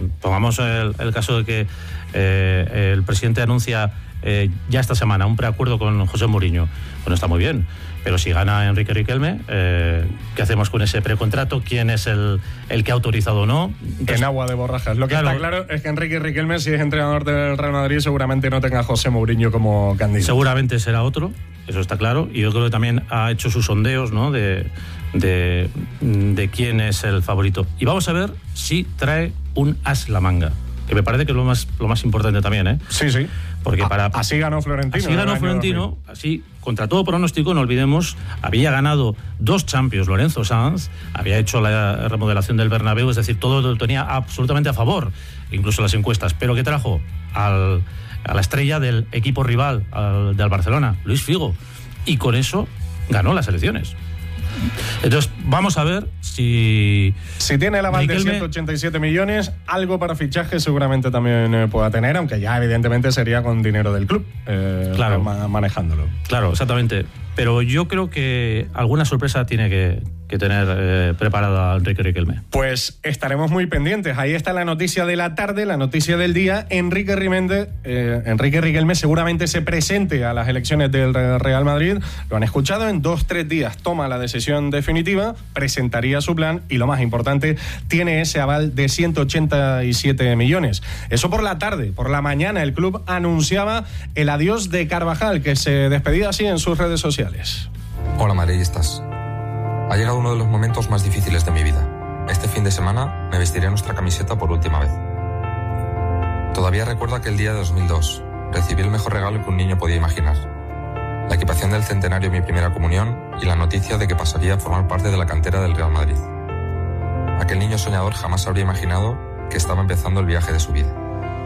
Pongamos el caso de que el presidente anuncia ya esta semana un preacuerdo con José Mourinho. Bueno, está muy bien, pero si gana Enrique Riquelme, ¿qué hacemos con ese precontrato? ¿Quién es el que ha autorizado o no? Entonces, en agua de borrajas. Lo que está claro es que Enrique Riquelme, si es entrenador del Real Madrid, seguramente no tenga a José Mourinho como candidato. Seguramente será otro, eso está claro, y yo creo que también ha hecho sus sondeos, ¿no?, de quién es el favorito. Y vamos a ver si trae un as la manga, que me parece que es lo más importante también, ¿eh? Sí, sí. Porque así ganó Florentino. Así ganó Florentino, así, contra todo pronóstico, no olvidemos, había ganado 2 Champions Lorenzo Sanz, había hecho la remodelación del Bernabéu, es decir, todo lo tenía absolutamente a favor, incluso las encuestas. Pero ¿qué trajo? A la estrella del equipo rival, del Barcelona, Luis Figo. Y con eso ganó las elecciones. Entonces, vamos a ver si tiene el aval de 187 millones, algo para fichaje seguramente también pueda tener, aunque ya evidentemente sería con dinero del club, claro, manejándolo. Claro, exactamente. Pero yo creo que alguna sorpresa tiene que tener preparada Enrique Riquelme. Pues estaremos muy pendientes. Ahí está la noticia de la tarde, la noticia del día. Enrique Riquelme seguramente se presente a las elecciones del Real Madrid. Lo han escuchado, en 2-3 días toma la decisión definitiva, presentaría su plan y, lo más importante, tiene ese aval de 187 millones. Eso por la tarde. Por la mañana el club anunciaba el adiós de Carvajal, que se despedía así en sus redes sociales. Hola madridistas. Ha llegado uno de los momentos más difíciles de mi vida. Este fin de semana me vestiré nuestra camiseta por última vez. Todavía recuerdo aquel día de 2002. Recibí el mejor regalo que un niño podía imaginar. La equipación del centenario de mi primera comunión y la noticia de que pasaría a formar parte de la cantera del Real Madrid. Aquel niño soñador jamás habría imaginado que estaba empezando el viaje de su vida.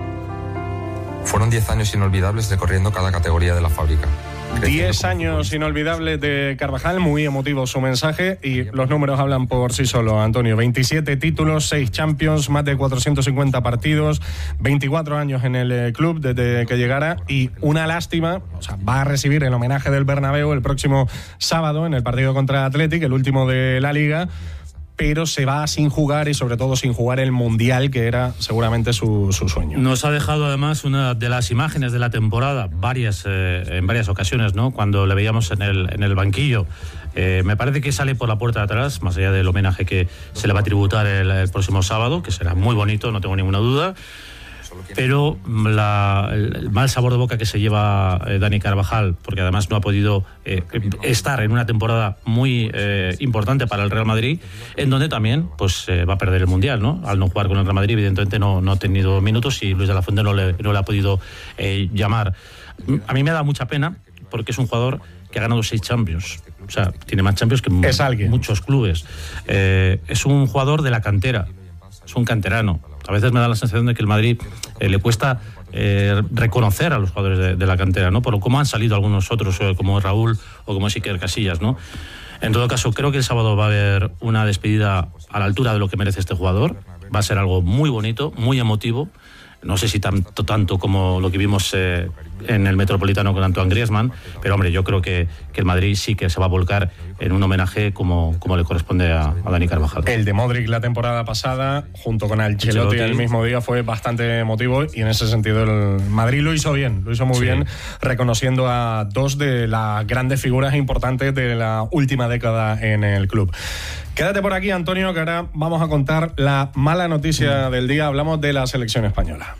Fueron 10 años inolvidables recorriendo cada categoría de la fábrica. 10 años inolvidables de Carvajal, muy emotivo su mensaje y los números hablan por sí solos, Antonio. 27 títulos, 6 Champions, más de 450 partidos, 24 años en el club desde que llegara, y una lástima, o sea, va a recibir el homenaje del Bernabéu el próximo sábado en el partido contra Athletic, el último de la Liga, pero se va sin jugar y sobre todo sin jugar el Mundial, que era seguramente su sueño. Nos ha dejado además una de las imágenes de la temporada, en varias ocasiones, ¿no?, cuando le veíamos en el banquillo. Me parece que sale por la puerta de atrás, más allá del homenaje que se le va a tributar el próximo sábado, que será muy bonito, no tengo ninguna duda. Pero el mal sabor de boca que se lleva Dani Carvajal, porque además no ha podido estar en una temporada muy importante para el Real Madrid, en donde también pues va a perder el Mundial, ¿no? Al no jugar con el Real Madrid, evidentemente no ha tenido minutos y Luis de la Fuente no le ha podido llamar. A mí me da mucha pena porque es un jugador que ha ganado 6 Champions. O sea, tiene más Champions que muchos clubes. Es un jugador de la cantera, es un canterano. A veces me da la sensación de que el Madrid le cuesta reconocer a los jugadores de la cantera, ¿no? Por cómo han salido algunos otros, como Raúl o como Iker Casillas, ¿no? En todo caso, creo que el sábado va a haber una despedida a la altura de lo que merece este jugador. Va a ser algo muy bonito, muy emotivo. No sé si tanto como lo que vimos en el Metropolitano con Antoine Griezmann, pero hombre, yo creo que el Madrid sí que se va a volcar en un homenaje como le corresponde a Dani Carvajal. El de Modric la temporada pasada, junto con Ancelotti el mismo día, fue bastante emotivo y en ese sentido el Madrid lo hizo bien, lo hizo muy bien, reconociendo a 2 de las grandes figuras importantes de la última década en el club. Quédate por aquí, Antonio, que ahora vamos a contar la mala noticia del día. Hablamos de la selección española.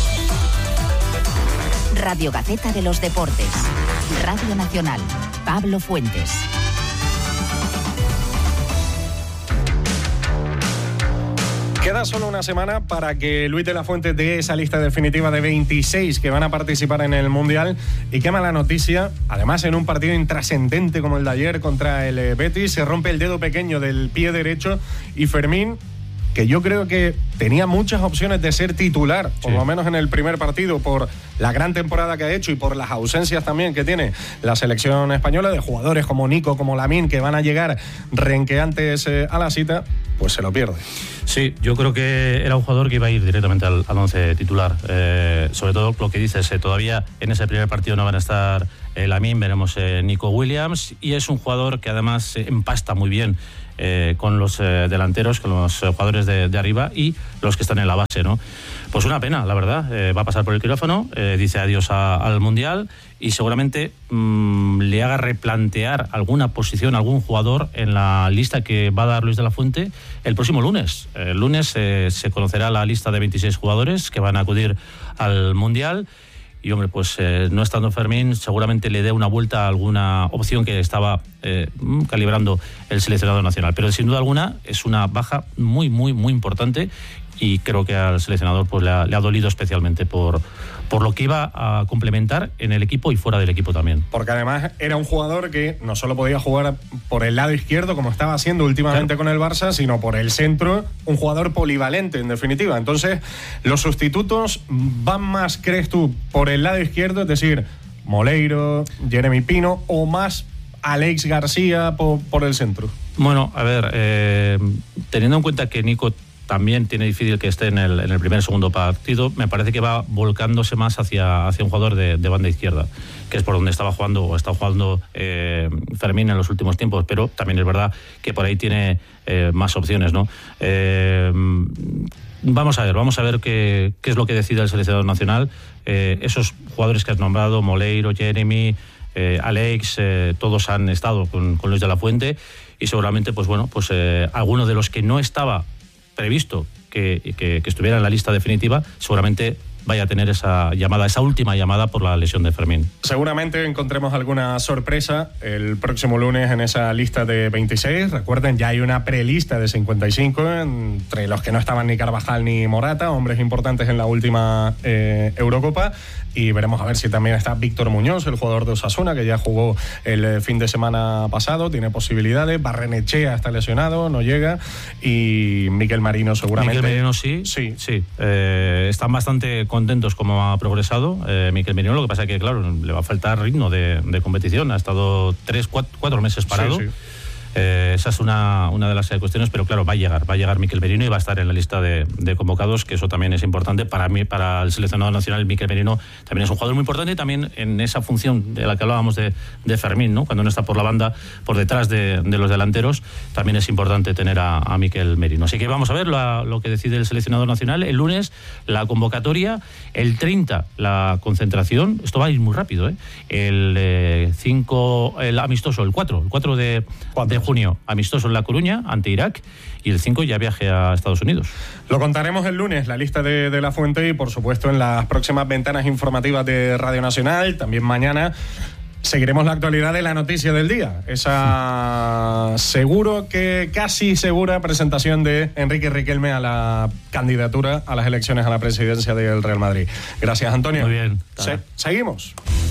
Radio Gaceta de los Deportes. Radio Nacional. Pablo Fuentes. Queda solo una semana para que Luis de la Fuente dé esa lista definitiva de 26 que van a participar en el Mundial. Y qué mala noticia, además en un partido intrascendente como el de ayer contra el Betis, se rompe el dedo pequeño del pie derecho y Fermín, que yo creo que tenía muchas opciones de ser titular, por lo menos en el primer partido, por la gran temporada que ha hecho y por las ausencias también que tiene la selección española, de jugadores como Nico, como Lamine, que van a llegar renqueantes a la cita, pues se lo pierde. Sí, yo creo que era un jugador que iba a ir directamente al 11 titular. Sobre todo lo que dices, todavía en ese primer partido no van a estar Lamine, veremos Nico Williams, y es un jugador que además empasta muy bien con los delanteros, con los jugadores de arriba y los que están en la base, ¿no? Pues una pena, la verdad. Va a pasar por el quirófano, dice adiós al Mundial y seguramente le haga replantear alguna posición, algún jugador en la lista que va a dar Luis de la Fuente el próximo lunes. El lunes se conocerá la lista de 26 jugadores que van a acudir al Mundial. Y hombre, pues no estando Fermín, seguramente le dé una vuelta a alguna opción que estaba calibrando el seleccionador nacional. Pero sin duda alguna es una baja muy, muy, muy importante y creo que al seleccionador pues le ha dolido especialmente por lo que iba a complementar en el equipo y fuera del equipo también. Porque además era un jugador que no solo podía jugar por el lado izquierdo, como estaba haciendo últimamente con el Barça, sino por el centro, un jugador polivalente, en definitiva. Entonces, los sustitutos van más, ¿crees tú, por el lado izquierdo? Es decir, Moleiro, Jeremy Pino, o más Alex García por el centro. Bueno, a ver, teniendo en cuenta que Nico también tiene difícil que esté en el primer o segundo partido, me parece que va volcándose más hacia un jugador de banda izquierda, que es por donde estaba jugando o está jugando Fermín en los últimos tiempos, pero también es verdad que por ahí tiene más opciones, ¿no? Vamos a ver qué es lo que decide el seleccionador nacional. Esos jugadores que has nombrado, Moleiro, Jeremy, Alex, todos han estado con Luis de la Fuente y seguramente, pues bueno, pues alguno de los que no estaba previsto que estuviera en la lista definitiva, seguramente vaya a tener esa última llamada por la lesión de Fermín. Seguramente encontremos alguna sorpresa el próximo lunes en esa lista de 26. Recuerden, ya hay una prelista de 55, entre los que no estaban ni Carvajal ni Morata, hombres importantes en la última Eurocopa. Y veremos a ver si también está Víctor Muñoz, el jugador de Osasuna, que ya jugó el fin de semana pasado, tiene posibilidades. Barrenechea está lesionado, no llega. Y Miquel Merino seguramente. Miquel Merino sí. Están bastante contentos como ha progresado Miquel Merino. Lo que pasa es que, claro, le va a faltar ritmo de competición. Ha estado 4 meses parado. Sí. Esa es una de las cuestiones, pero claro, va a llegar Miquel Merino y va a estar en la lista de convocados, que eso también es importante para mí, para el seleccionador nacional. Miquel Merino también es un jugador muy importante, también en esa función de la que hablábamos de Fermín, ¿no? Cuando no está por la banda, por detrás de los delanteros, también es importante tener a Miquel Merino. Así que vamos a ver lo que decide el seleccionador nacional. El lunes la convocatoria, el 30 la concentración, esto va a ir muy rápido, el 5 el amistoso, el 4 de junio, amistoso en La Coruña ante Irak, y el 5 ya viaje a Estados Unidos. Lo contaremos el lunes, la lista de la Fuente, y por supuesto en las próximas ventanas informativas de Radio Nacional. También mañana seguiremos la actualidad de la noticia del día, esa casi segura presentación de Enrique Riquelme a la candidatura a las elecciones a la presidencia del Real Madrid. Gracias, Antonio. Muy bien. Seguimos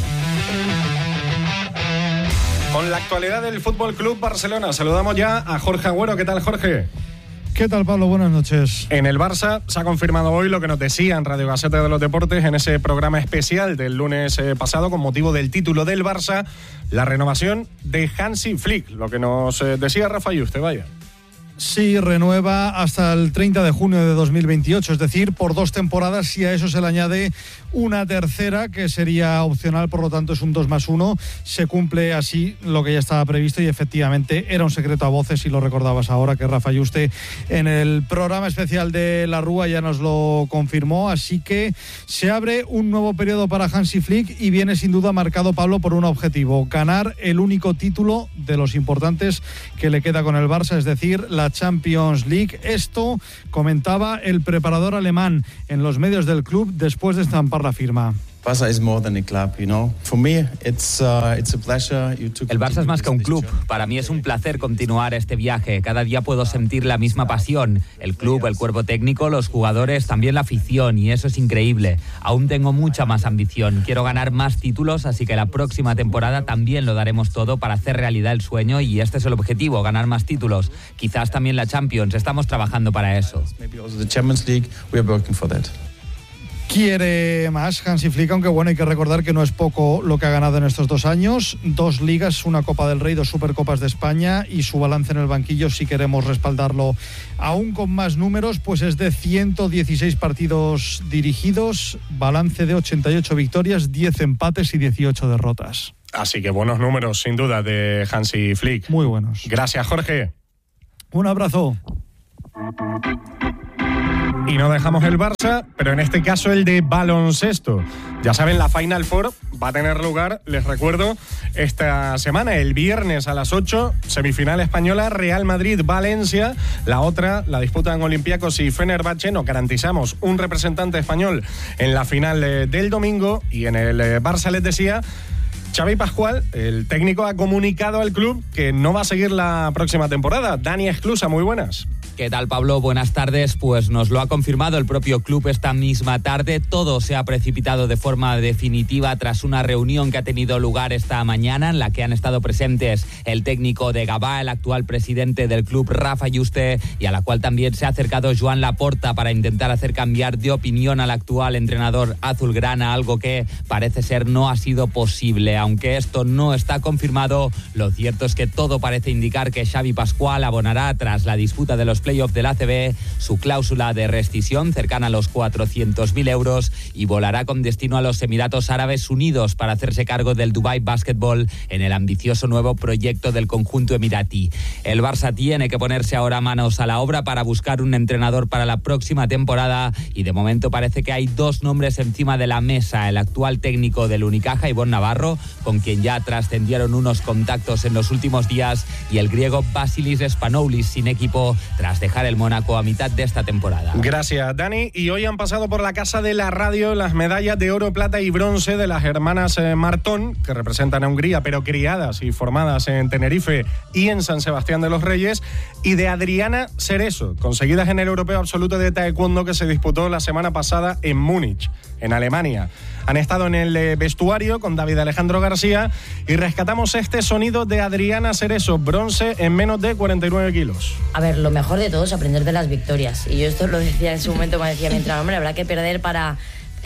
con la actualidad del Fútbol Club Barcelona. Saludamos ya a Jorge Agüero. ¿Qué tal, Jorge? ¿Qué tal, Pablo? Buenas noches. En el Barça se ha confirmado hoy lo que nos decía en Radio Gaceta de los Deportes en ese programa especial del lunes pasado con motivo del título del Barça, la renovación de Hansi Flick, lo que nos decía Rafa Yuste, vaya. Sí, renueva hasta el 30 de junio de 2028, es decir, por 2 temporadas, y a eso se le añade una tercera que sería opcional, por lo tanto es un 2+1. Se cumple así lo que ya estaba previsto y efectivamente era un secreto a voces, y lo recordabas ahora, que Rafa Yuste en el programa especial de La Rúa ya nos lo confirmó. Así que se abre un nuevo periodo para Hansi Flick y viene sin duda marcado, Pablo, por un objetivo: ganar el único título de los importantes que le queda con el Barça, es decir, la Champions League. Esto comentaba el preparador alemán en los medios del club después de estampar la firma. El Barça es más que un club. Para mí es un placer continuar este viaje. Cada día puedo sentir la misma pasión. El club, el cuerpo técnico, los jugadores, también la afición, y eso es increíble. Aún tengo mucha más ambición. Quiero ganar más títulos, así que la próxima temporada también lo daremos todo para hacer realidad el sueño, y este es el objetivo: ganar más títulos. Quizás también la Champions. Estamos trabajando para eso. Quiere más Hansi Flick, aunque bueno, hay que recordar que no es poco lo que ha ganado en estos 2 años: 2 ligas, una Copa del Rey, 2 Supercopas de España, y su balance en el banquillo, si queremos respaldarlo aún con más números, pues es de 116 partidos dirigidos, balance de 88 victorias, 10 empates y 18 derrotas. Así que buenos números, sin duda, de Hansi Flick. Muy buenos. Gracias, Jorge. Un abrazo. Y no dejamos el Barça, pero en este caso el de baloncesto. Ya saben, la Final Four va a tener lugar, les recuerdo, esta semana, el viernes a las 8, semifinal española, Real Madrid-Valencia. La otra la disputan Olympiacos y Fenerbahce. Nos garantizamos un representante español en la final del domingo. Y en el Barça les decía, Xavi Pascual, el técnico, ha comunicado al club que no va a seguir la próxima temporada. Dani Esclusa, muy buenas. ¿Qué tal, Pablo? Buenas tardes. Pues nos lo ha confirmado el propio club esta misma tarde. Todo se ha precipitado de forma definitiva tras una reunión que ha tenido lugar esta mañana en la que han estado presentes el técnico de Gavà, el actual presidente del club, Rafa Yuste, y a la cual también se ha acercado Joan Laporta para intentar hacer cambiar de opinión al actual entrenador azulgrana, algo que parece ser no ha sido posible. Aunque esto no está confirmado, lo cierto es que todo parece indicar que Xavi Pascual abonará, tras la disputa de los playoff del ACB, su cláusula de rescisión cercana a los 400.000 euros y volará con destino a los Emiratos Árabes Unidos para hacerse cargo del Dubai Basketball en el ambicioso nuevo proyecto del conjunto emiratí. El Barça tiene que ponerse ahora manos a la obra para buscar un entrenador para la próxima temporada y de momento parece que hay dos nombres encima de la mesa: el actual técnico del Unicaja, Ivonne Navarro, con quien ya trascendieron unos contactos en los últimos días, y el griego Vasilis Spanoulis, sin equipo tras dejar el Mónaco a mitad de esta temporada. Gracias, Dani. Y hoy han pasado por la Casa de la Radio las medallas de oro, plata y bronce de las hermanas Martón, que representan a Hungría, pero criadas y formadas en Tenerife y en San Sebastián de los Reyes, y de Adriana Cerezo, conseguidas en el Europeo Absoluto de Taekwondo que se disputó la semana pasada en Múnich, en Alemania. Han estado en el vestuario con David Alejandro García y rescatamos este sonido de Adriana Cerezo, bronce en menos de 49 kilos. A ver, lo mejor de todo es aprender de las victorias. Y yo esto lo decía en su momento, me decía mi entrenador, hombre, habrá que perder para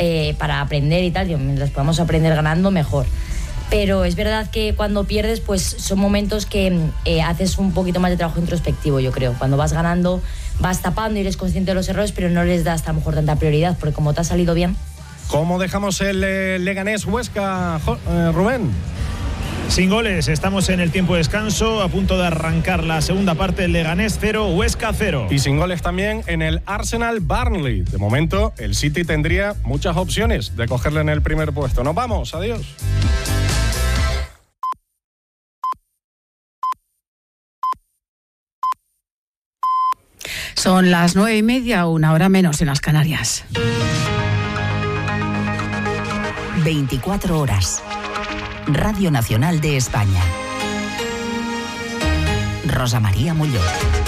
aprender y tal. Yo, mientras podamos aprender ganando, mejor. Pero es verdad que cuando pierdes, pues son momentos que haces un poquito más de trabajo introspectivo, yo creo. Cuando vas ganando, vas tapando y eres consciente de los errores, pero no les das a lo mejor tanta prioridad, porque como te ha salido bien. ¿Cómo dejamos el Leganés Huesca, Rubén? Sin goles, estamos en el tiempo de descanso, a punto de arrancar la segunda parte. El Leganés 0, Huesca 0. Y sin goles también en el Arsenal Burnley. De momento, el City tendría muchas opciones de cogerle en el primer puesto. Nos vamos, adiós. Son las 9:30, una hora menos en las Canarias. 24 horas. Radio Nacional de España. Rosa María Muñoz.